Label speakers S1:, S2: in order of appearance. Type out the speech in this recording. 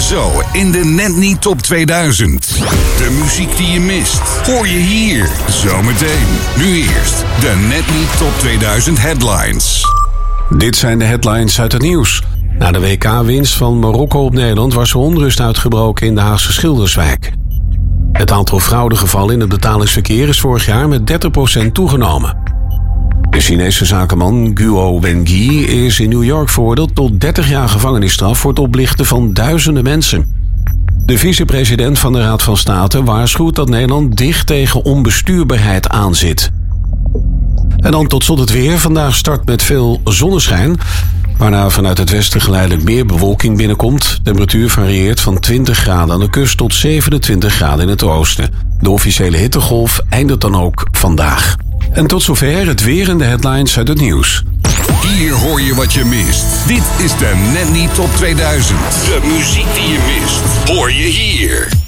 S1: Zo in de Net Niet Top 2000. De muziek die je mist, hoor je hier. Zometeen. Nu eerst de Net Niet Top 2000 headlines.
S2: Dit zijn de headlines uit het nieuws. Na de WK-winst van Marokko op Nederland was er onrust uitgebroken in de Haagse Schilderswijk. Het aantal fraudegevallen in het betalingsverkeer is vorig jaar met 30% toegenomen. De Chinese zakenman Guo Wengui is in New York veroordeeld tot 30 jaar gevangenisstraf voor het oplichten van duizenden mensen. De vicepresident van de Raad van State waarschuwt dat Nederland dicht tegen onbestuurbaarheid aanzit. En dan tot slot het weer. Vandaag start met veel zonneschijn, waarna vanuit het westen geleidelijk meer bewolking binnenkomt. De temperatuur varieert van 20 graden aan de kust tot 27 graden in het oosten. De officiële hittegolf eindigt dan ook vandaag. En tot zover het weer en de headlines uit het nieuws.
S1: Hier hoor je wat je mist. Dit is de Net Niet Top 2000. De muziek die je mist, hoor je hier.